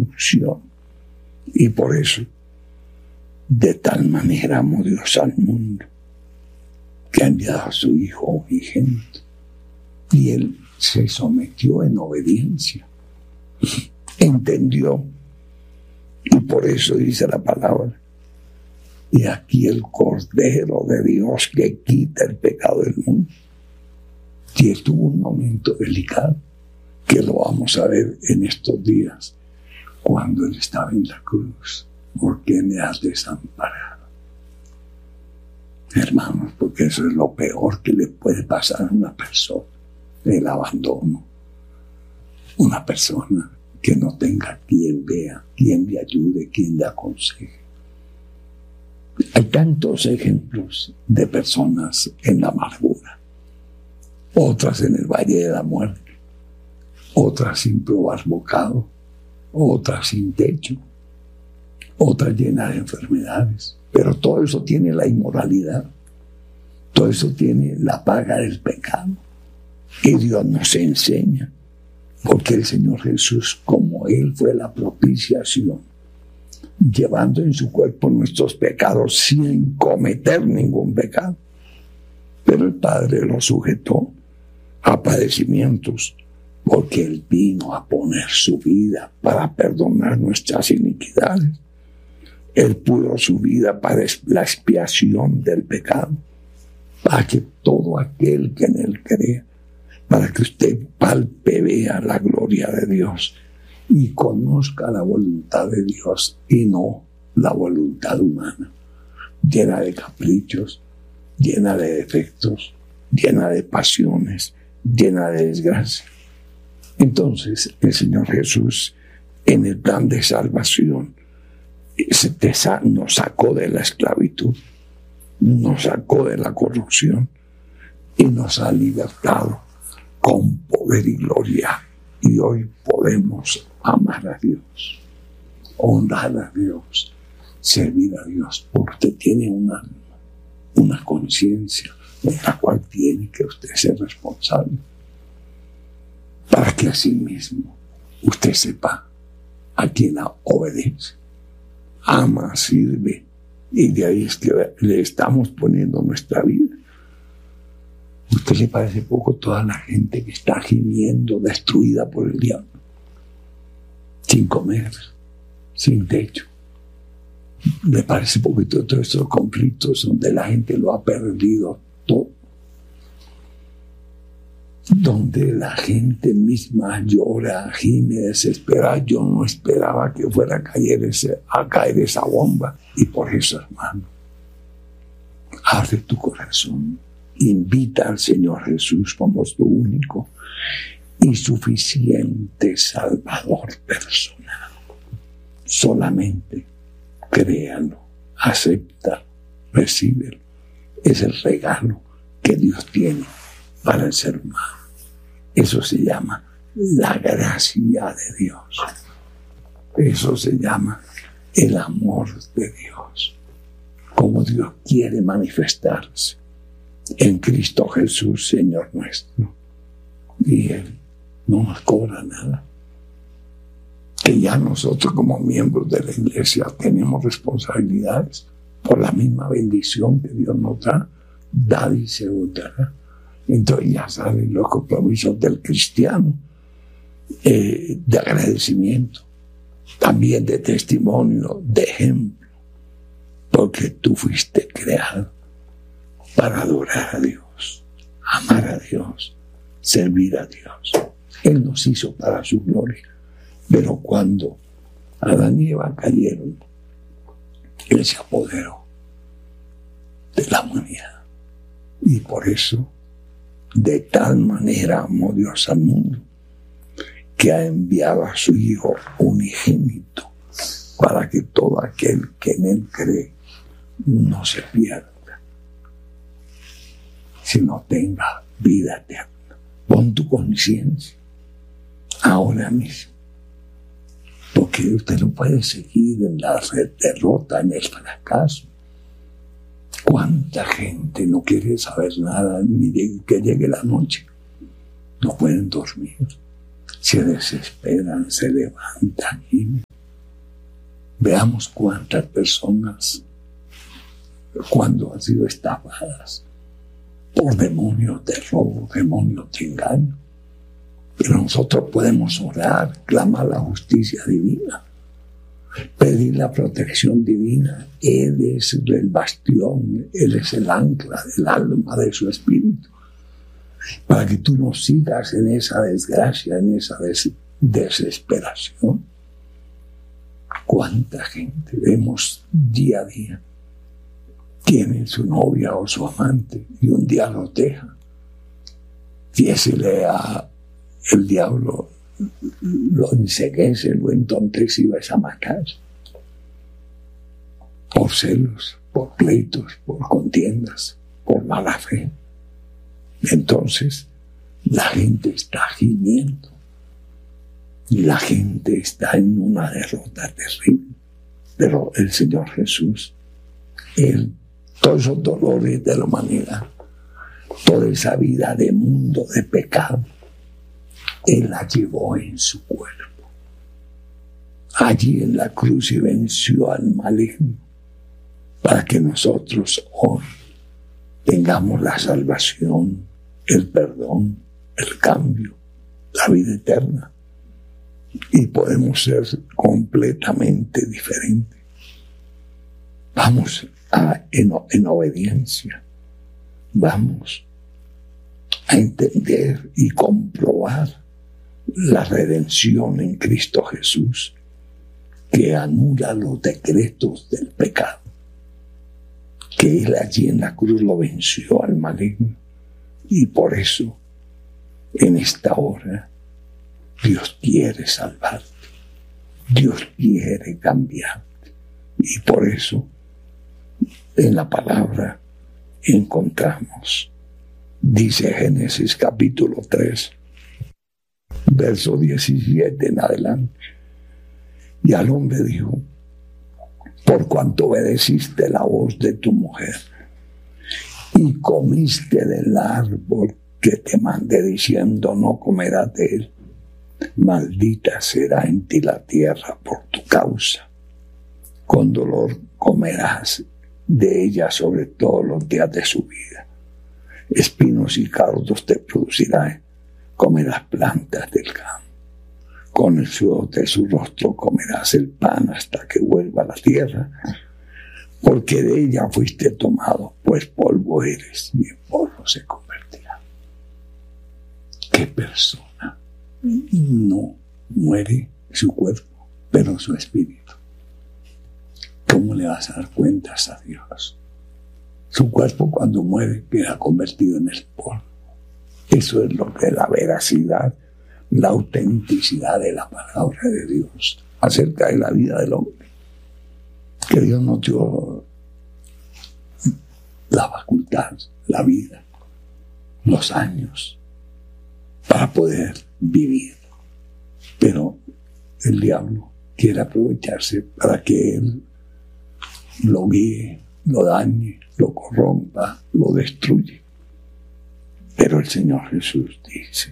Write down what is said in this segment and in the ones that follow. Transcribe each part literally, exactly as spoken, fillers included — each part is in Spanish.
corrupción. Y por eso, de tal manera amó Dios al mundo, que ha enviado a su Hijo unigénito. Y Él se sometió en obediencia. Entendió. Y por eso dice la palabra: y aquí el Cordero de Dios que quita el pecado del mundo. Y él tuvo un momento delicado, que lo vamos a ver en estos días, cuando él estaba en la cruz. ¿Por qué me has desamparado? Hermanos, porque eso es lo peor que le puede pasar a una persona, el abandono. Una persona que no tenga quien vea, quien le ayude, quien le aconseje. Hay tantos ejemplos de personas en la amargura, otras en el valle de la muerte, otras sin probar bocado, otras sin techo, otras llenas de enfermedades. Pero todo eso tiene la inmoralidad, todo eso tiene la paga del pecado. Y Dios nos enseña, porque el Señor Jesús, como Él fue la propiciación, llevando en su cuerpo nuestros pecados sin cometer ningún pecado, pero el Padre lo sujetó a padecimientos, porque Él vino a poner su vida para perdonar nuestras iniquidades. Él puso su vida para la expiación del pecado, para que todo aquel que en Él crea, para que usted palpe, vea la gloria de Dios y conozca la voluntad de Dios y no la voluntad humana, llena de caprichos, llena de defectos, llena de pasiones, llena de desgracia. Entonces el Señor Jesús, en el plan de salvación, nos sacó de la esclavitud, nos sacó de la corrupción y nos ha libertado con poder y gloria. Y hoy podemos amar a Dios, honrar a Dios, servir a Dios, porque usted tiene una, una conciencia de la cual tiene que usted ser responsable, para que así mismo usted sepa a quién obedece, ama, sirve, y de ahí es que le estamos poniendo nuestra vida. ¿A usted le parece poco toda la gente que está gimiendo, destruida por el diablo? Sin comer, sin techo. ¿Le parece poquito todos estos conflictos donde la gente lo ha perdido todo? Donde la gente misma llora, gime, desespera. Yo no esperaba que fuera a caer, ese, a caer esa bomba. Y por eso, hermano, abre tu corazón. Invita al Señor Jesús como tu único y suficiente Salvador personal. Solamente créalo, acepta, recíbelo. Es el regalo que Dios tiene para el ser humano. Eso se llama la gracia de Dios. Eso se llama el amor de Dios. Como Dios quiere manifestarse en Cristo Jesús, Señor nuestro. Y Él no nos cobra nada. Que ya nosotros como miembros de la iglesia tenemos responsabilidades por la misma bendición que Dios nos da, da y se os dará. Entonces ya saben los compromisos del cristiano, eh, de agradecimiento, también de testimonio, de ejemplo, porque tú fuiste creado para adorar a Dios, amar a Dios, servir a Dios. Él nos hizo para su gloria. Pero cuando Adán y Eva cayeron, Él se apoderó de la humanidad. Y por eso, de tal manera amó Dios al mundo, que ha enviado a su Hijo unigénito, para que todo aquel que en Él cree no se pierda, sino tenga vida eterna. Pon tu conciencia ahora mismo, porque usted no puede seguir en la derrota, en el fracaso. ¿Cuánta gente no quiere saber nada ni de que llegue la noche? No pueden dormir, se desesperan, se levantan y veamos cuántas personas cuando han sido estafadas por demonios de robo, demonios de engaño. Pero nosotros podemos orar, clamar la justicia divina, pedir la protección divina. Él es el bastión, Él es el ancla del alma, de su espíritu, para que tú no sigas en esa desgracia, en esa des- desesperación. ¿Cuánta gente vemos día a día? Tienen su novia o su amante y un día los deja. Fíjese a el diablo, lo enceguece, lo entontece y va a matar. Por celos, por pleitos, por contiendas, por mala fe. Entonces, la gente está gimiendo. Y la gente está en una derrota terrible. Pero el Señor Jesús, Él, todos esos dolores de la humanidad, toda esa vida de mundo, de pecado, Él la llevó en su cuerpo. Allí en la cruz y venció al maligno, para que nosotros hoy tengamos la salvación, el perdón, el cambio, la vida eterna. Y podemos ser completamente diferentes. Vamos a, en, en obediencia, vamos a entender y comprobar la redención en Cristo Jesús, que anula los decretos del pecado, que Él allí en la cruz lo venció al maligno. Y por eso, en esta hora, Dios quiere salvarte, Dios quiere cambiarte. Y por eso, en la palabra encontramos, dice Génesis capítulo tres, verso diecisiete en adelante. Y al hombre dijo: por cuanto obedeciste la voz de tu mujer y comiste del árbol que te mandé diciendo no comerás de él, maldita será en ti la tierra por tu causa. Con dolor comerás de ella sobre todos los días de su vida. Espinos y cardos te producirá, comerás plantas del campo. Con el sudor de su rostro comerás el pan hasta que vuelva a la tierra, porque de ella fuiste tomado, pues polvo eres y en polvo se convertirá. ¿Qué persona no muere su cuerpo, pero su espíritu? ¿Cómo le vas a dar cuentas a Dios? Su cuerpo cuando muere queda convertido en el polvo. Eso es lo que es la veracidad, la autenticidad de la palabra de Dios acerca de la vida del hombre. Que Dios nos dio la facultad, la vida, los años para poder vivir. Pero el diablo quiere aprovecharse para que él lo guíe, lo dañe, lo corrompa, lo destruye. Pero el Señor Jesús dice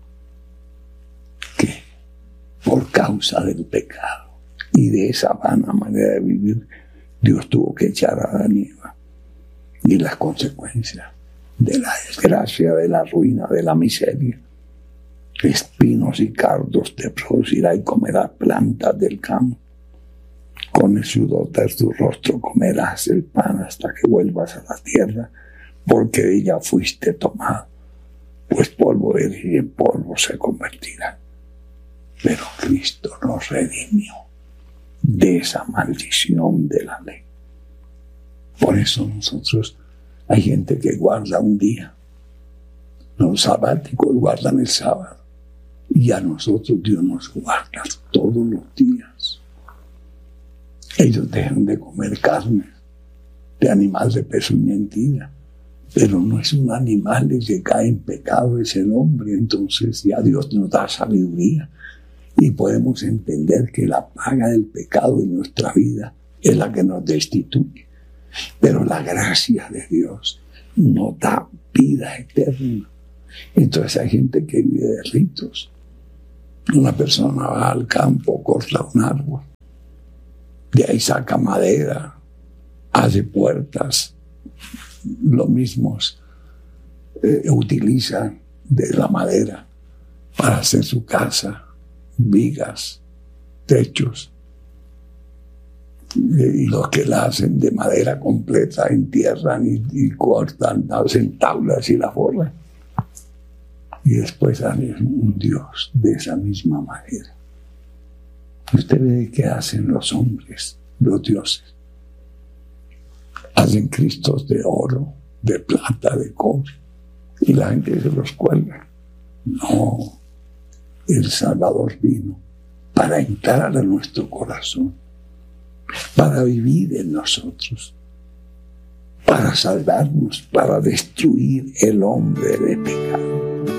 que por causa del pecado y de esa vana manera de vivir, Dios tuvo que echar a Adán y Eva. Y las consecuencias de la desgracia, de la ruina, de la miseria. Espinos y cardos te producirá y comerás plantas del campo. Con el sudor de tu rostro comerás el pan hasta que vuelvas a la tierra, porque de ella fuiste tomado, pues polvo eres y en polvo se convertirá. Pero Cristo nos redimió de esa maldición de la ley. Por eso nosotros, hay gente que guarda un día, los sabáticos guardan el sábado, y a nosotros Dios nos guarda todos los días. Ellos dejan de comer carne de animal de pezuña hendida, pero no es un animal el que cae en pecado, es el hombre. Entonces ya Dios nos da sabiduría y podemos entender que la paga del pecado en nuestra vida es la que nos destituye, pero la gracia de Dios nos da vida eterna. Entonces hay gente que vive de ritos, Una persona va al campo, corta un árbol, de ahí saca madera, hace puertas, lo mismo eh, utiliza de la madera para hacer su casa, vigas, techos. Y los que la hacen de madera completa entierran y, y cortan, hacen tablas y la forran. Y después hacen un Dios de esa misma manera. Usted ve qué hacen los hombres, los dioses. Hacen cristos de oro, de plata, de cobre. Y la gente se los cuelga. No, el Salvador vino para entrar a nuestro corazón, para vivir en nosotros, para salvarnos, para destruir el hombre de pecado.